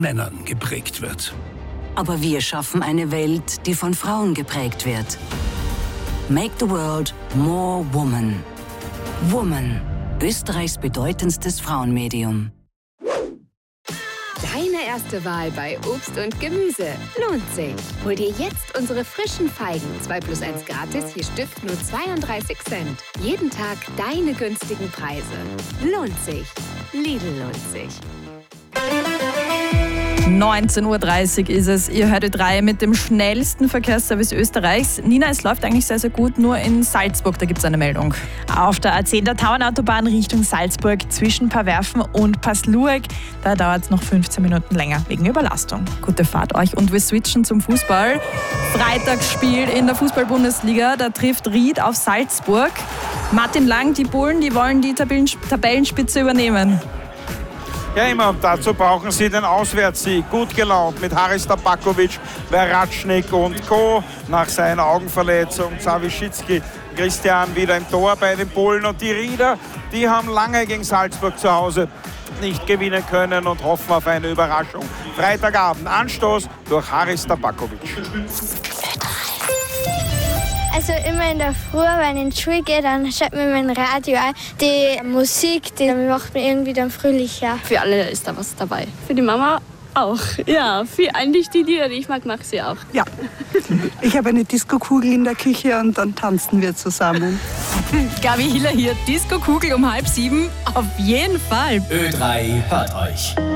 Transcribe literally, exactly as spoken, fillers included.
Männern geprägt wird. Aber wir schaffen eine Welt, die von Frauen geprägt wird. Make the world more woman. Woman, Österreichs bedeutendstes Frauenmedium. Deine erste Wahl bei Obst und Gemüse lohnt sich. Hol dir jetzt unsere frischen Feigen. zwei plus eins gratis, je Stück nur zweiunddreißig Cent. Jeden Tag deine günstigen Preise. Lohnt sich. Lidl lohnt sich. neunzehn Uhr dreißig ist es. Ihr hört Ö drei mit dem schnellsten Verkehrsservice Österreichs. Nina, es läuft eigentlich sehr, sehr gut, nur in Salzburg, da gibt es eine Meldung. Auf der A zehn der Tauernautobahn Richtung Salzburg zwischen Pawerfen und Pasluag, da dauert es noch fünfzehn Minuten länger wegen Überlastung. Gute Fahrt euch und wir switchen zum Fußball. Freitagsspiel in der Fußball-Bundesliga, da trifft Ried auf Salzburg. Martin Lang, die Bullen, die wollen die Tabellen- Tabellenspitze übernehmen. Ja, immer. Und dazu brauchen sie den Auswärtssieg. Gut gelaunt mit Haris Tabakovic, Veratschnik und Co. Nach seiner Augenverletzung. Zawischitzki, Christian wieder im Tor bei den Bullen. Und die Rieder, die haben lange gegen Salzburg zu Hause nicht gewinnen können und hoffen auf eine Überraschung. Freitagabend Anstoß durch Haris Tabakovic. Also immer in der Früh, wenn ich in die Schule gehe, dann schaut mir mein Radio an. Die Musik, die macht mich irgendwie dann fröhlicher. Für alle ist da was dabei. Für die Mama auch. Ja, für eigentlich die Lieder, die ich mag, mag sie auch. Ja, ich habe eine Diskokugel in der Küche und dann tanzen wir zusammen. Gabi Hiller hier, Disco-Kugel um halb sieben, auf jeden Fall. Ö drei hört euch.